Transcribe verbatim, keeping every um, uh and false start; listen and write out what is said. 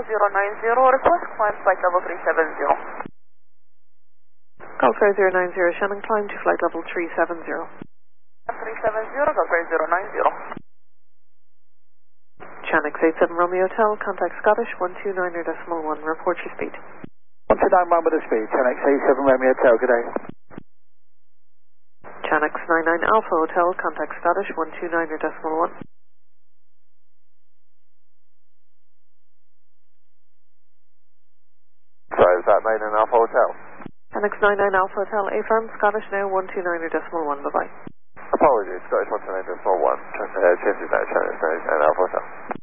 zero nine zero, request climb flight level three seven zero. Gulfway zero nine zero, Shannon, climb to flight level three seven zero. three seven zero, Gulfway zero nine zero. Channix eight seven Romeo Hotel, contact Scottish one two nine decimal one, report your speed. one two nine one with the speed, Channix eight seven Romeo Hotel, good day. Channix nine nine Alpha Hotel, contact Scottish one two nine decimal one. Sorry, is that nine nine Alpha Hotel? Channix nine nine Alpha Hotel, A-firm, Scottish now one two nine decimal one, bye-bye. Apologies, Scottish one two nine decimal one, uh, changes now, Channix nine nine Alpha Hotel.